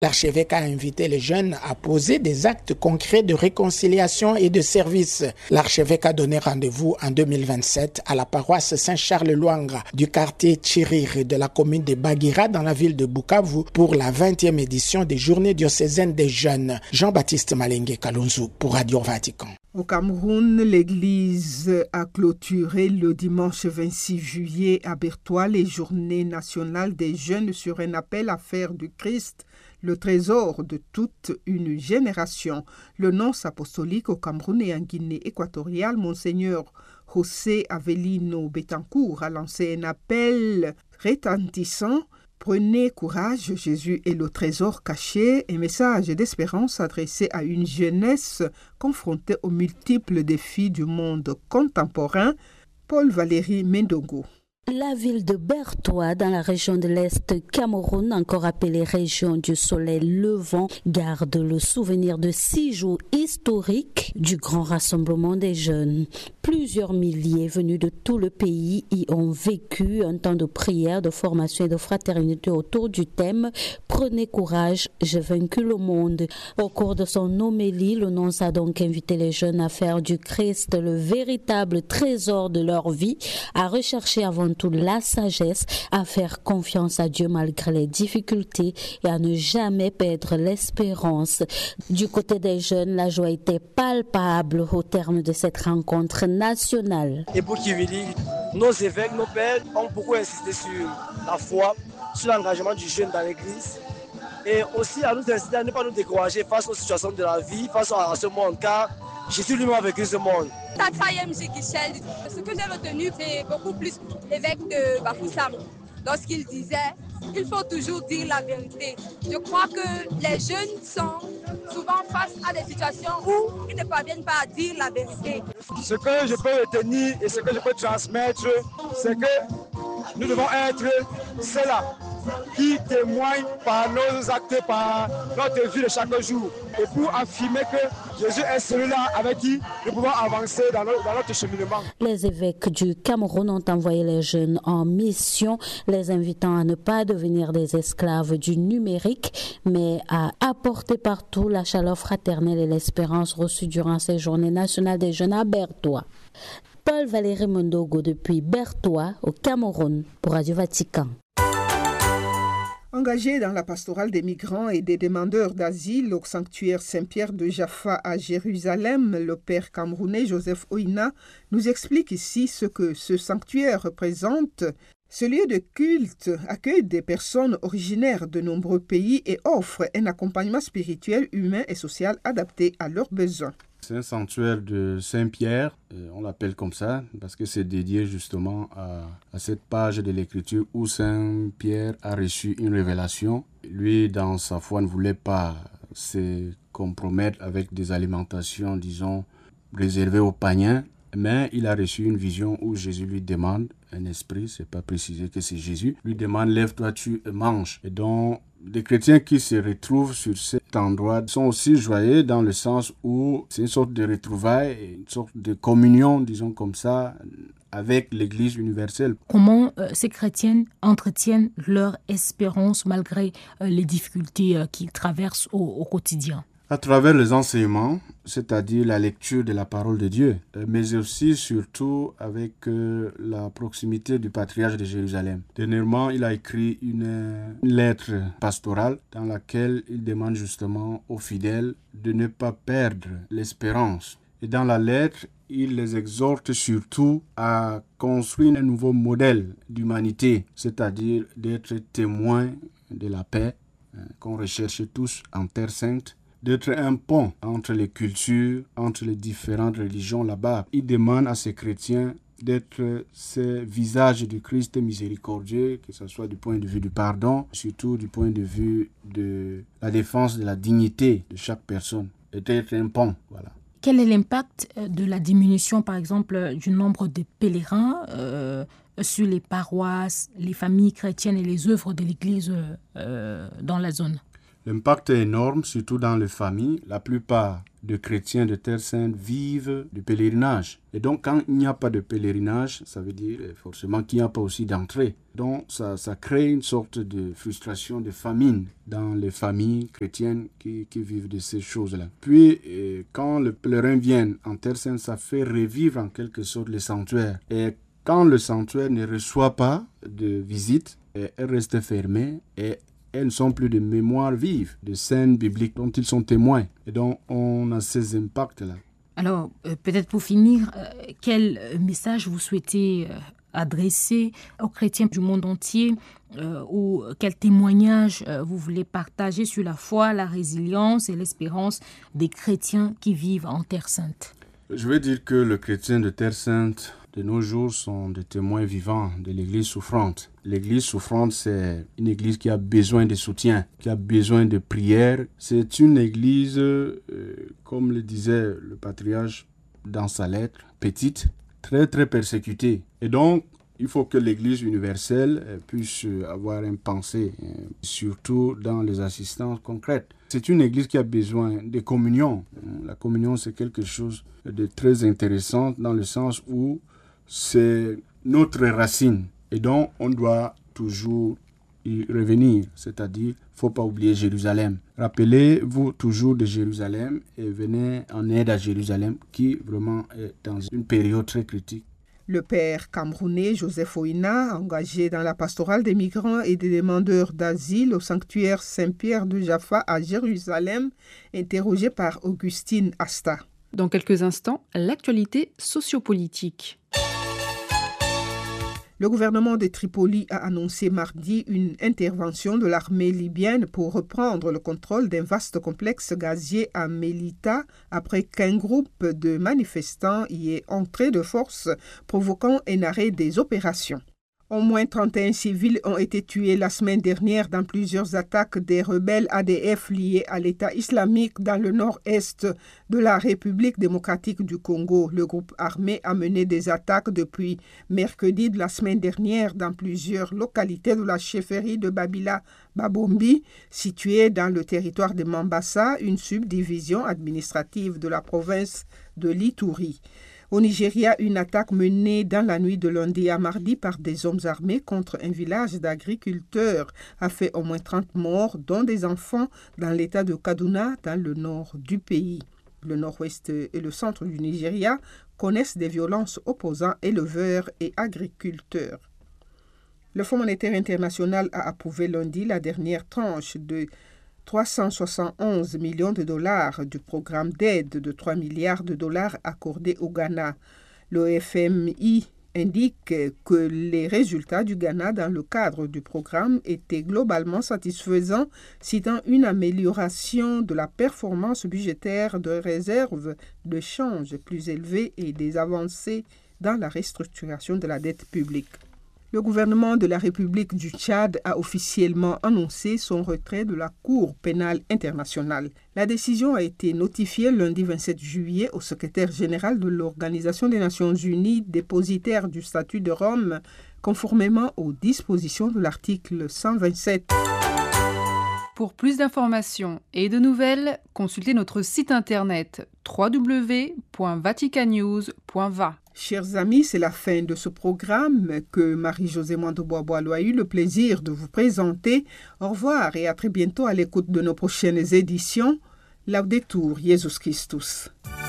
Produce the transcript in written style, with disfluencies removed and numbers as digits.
L'archevêque a invité les jeunes à poser des actes concrets de réconciliation et de service. L'archevêque a donné rendez-vous en 2027 à la paroisse Saint-Charles-Luanga du quartier Tchiriri de la commune de Bagira dans la ville de Bukavu pour la 20e édition des Journées diocésaines des jeunes. Jean-Baptiste Malengue Kalunzu pour Radio Vatican. Au Cameroun, l'Église a clôturé le dimanche 26 juillet à Bertois les Journées nationales des jeunes sur un appel à faire du Christ le trésor de toute une génération. Le nonce apostolique au Cameroun et en Guinée équatoriale, Monseigneur José Avelino Betancourt, a lancé un appel retentissant. Prenez courage, Jésus est le trésor caché, un message d'espérance adressé à une jeunesse confrontée aux multiples défis du monde contemporain. Paul Valéry Mendongo. La ville de Bertois, dans la région de l'Est Cameroun, encore appelée région du soleil levant, garde le souvenir de 6 jours historiques du grand rassemblement des jeunes. Plusieurs milliers venus de tout le pays y ont vécu un temps de prière, de formation et de fraternité autour du thème « Prenez courage, j'ai vaincu le monde ». Au cours de son homélie, le nonce a donc invité les jeunes à faire du Christ le véritable trésor de leur vie, à rechercher avant tout la sagesse, à faire confiance à Dieu malgré les difficultés et à ne jamais perdre l'espérance. Du côté des jeunes, la joie était palpable au terme de cette rencontre nationale. Et pour Kivili, nos évêques, nos pères ont beaucoup insisté sur la foi, sur l'engagement du jeune dans l'église et aussi à nous inciter à ne pas nous décourager face aux situations de la vie, face à ce monde, car Jésus lui-même a vécu ce monde. Ce que j'ai retenu, c'est beaucoup plus l'évêque de Bafoussam lorsqu'il disait qu'il faut toujours dire la vérité. Je crois que les jeunes sont souvent face à des situations où ils ne parviennent pas à dire la vérité. Ce que je peux retenir et ce que je peux transmettre, c'est que nous devons être ceux-là qui témoignent par nos actes, par notre vie de chaque jour. Et pour affirmer que Jésus est celui-là avec qui nous pouvons avancer dans notre cheminement. Les évêques du Cameroun ont envoyé les jeunes en mission, les invitant à ne pas devenir des esclaves du numérique, mais à apporter partout la chaleur fraternelle et l'espérance reçue durant ces journées nationales des jeunes à Bertois. Paul Valéry Mondogo depuis Bertois au Cameroun pour Radio Vatican. Engagé dans la pastorale des migrants et des demandeurs d'asile au sanctuaire Saint-Pierre de Jaffa à Jérusalem, le père camerounais Joseph Oina nous explique ici ce que ce sanctuaire représente. Ce lieu de culte accueille des personnes originaires de nombreux pays et offre un accompagnement spirituel, humain et social adapté à leurs besoins. C'est un sanctuaire de Saint-Pierre, on l'appelle comme ça, parce que c'est dédié justement à cette page de l'Écriture où Saint-Pierre a reçu une révélation. Lui, dans sa foi, ne voulait pas se compromettre avec des alimentations, disons, réservées aux païens, mais il a reçu une vision où Jésus lui demande, un esprit, c'est pas précisé que c'est Jésus, lui demande, lève-toi, tu manges. Et donc, les chrétiens qui se retrouvent sur cet endroit sont aussi joyeux dans le sens où c'est une sorte de retrouvailles, une sorte de communion, disons comme ça, avec l'Église universelle. Comment ces chrétiens entretiennent leur espérance malgré les difficultés qu'ils traversent au quotidien? À travers les enseignements, c'est-à-dire la lecture de la parole de Dieu, mais aussi surtout avec la proximité du patriarche de Jérusalem. Dernièrement, il a écrit une lettre pastorale dans laquelle il demande justement aux fidèles de ne pas perdre l'espérance. Et dans la lettre, il les exhorte surtout à construire un nouveau modèle d'humanité, c'est-à-dire d'être témoins de la paix qu'on recherche tous en Terre Sainte, d'être un pont entre les cultures, entre les différentes religions là-bas. Il demande à ces chrétiens d'être ces visages du Christ miséricordieux, que ce soit du point de vue du pardon, surtout du point de vue de la défense de la dignité de chaque personne, et d'être un pont, voilà. Quel est l'impact de la diminution, par exemple, du nombre de pèlerins sur les paroisses, les familles chrétiennes et les œuvres de l'Église dans la zone? L'impact est énorme, surtout dans les familles. La plupart de chrétiens de Terre Sainte vivent du pèlerinage. Et donc, quand il n'y a pas de pèlerinage, ça veut dire forcément qu'il n'y a pas aussi d'entrée. Donc, ça crée une sorte de frustration, de famine dans les familles chrétiennes qui vivent de ces choses-là. Puis, quand les pèlerins viennent en Terre Sainte, ça fait revivre en quelque sorte le sanctuaire. Et quand le sanctuaire ne reçoit pas de visite, elle reste fermée et elles ne sont plus de mémoire vive, de scènes bibliques dont ils sont témoins. Et donc, on a ces impacts-là. Alors, peut-être pour finir, quel message vous souhaitez adresser aux chrétiens du monde entier ou quel témoignage vous voulez partager sur la foi, la résilience et l'espérance des chrétiens qui vivent en Terre Sainte? Je veux dire que les chrétiens de Terre Sainte de nos jours sont des témoins vivants de l'Église souffrante. L'Église souffrante, c'est une Église qui a besoin de soutien, qui a besoin de prière. C'est une Église, comme le disait le patriarche dans sa lettre, petite, très très persécutée. Et donc, il faut que l'Église universelle puisse avoir une pensée, surtout dans les assistances concrètes. C'est une Église qui a besoin de communion. La communion, c'est quelque chose de très intéressant dans le sens où c'est notre racine. Et donc, on doit toujours y revenir. C'est-à-dire, il ne faut pas oublier Jérusalem. Rappelez-vous toujours de Jérusalem et venez en aide à Jérusalem qui vraiment est dans une période très critique. Le père camerounais Joseph Oina, engagé dans la pastorale des migrants et des demandeurs d'asile au sanctuaire Saint-Pierre de Jaffa à Jérusalem, interrogé par Augustine Asta. Dans quelques instants, l'actualité sociopolitique. Le gouvernement de Tripoli a annoncé mardi une intervention de l'armée libyenne pour reprendre le contrôle d'un vaste complexe gazier à Melita après qu'un groupe de manifestants y ait entré de force, provoquant un arrêt des opérations. Au moins 31 civils ont été tués la semaine dernière dans plusieurs attaques des rebelles ADF liés à l'État islamique dans le nord-est de la République démocratique du Congo. Le groupe armé a mené des attaques depuis mercredi de la semaine dernière dans plusieurs localités de la chefferie de Babila Babombi, située dans le territoire de Mambasa, une subdivision administrative de la province de l'Ituri. Au Nigeria, une attaque menée dans la nuit de lundi à mardi par des hommes armés contre un village d'agriculteurs a fait au moins 30 morts, dont des enfants, dans l'état de Kaduna, dans le nord du pays. Le nord-ouest et le centre du Nigeria connaissent des violences opposant éleveurs et agriculteurs. Le Fonds monétaire international a approuvé lundi la dernière tranche de 371 millions de dollars du programme d'aide de 3 milliards de dollars accordé au Ghana. Le FMI indique que les résultats du Ghana dans le cadre du programme étaient globalement satisfaisants, citant une amélioration de la performance budgétaire de réserves de change plus élevée et des avancées dans la restructuration de la dette publique. Le gouvernement de la République du Tchad a officiellement annoncé son retrait de la Cour pénale internationale. La décision a été notifiée lundi 27 juillet au secrétaire général de l'Organisation des Nations Unies, dépositaire du statut de Rome, conformément aux dispositions de l'article 127. Pour plus d'informations et de nouvelles, consultez notre site internet www.vaticannews.va. Chers amis, c'est la fin de ce programme que Marie-Josée Mwando-Bois-Boileau a eu le plaisir de vous présenter. Au revoir et à très bientôt à l'écoute de nos prochaines éditions. Laudetur Jesus Christus.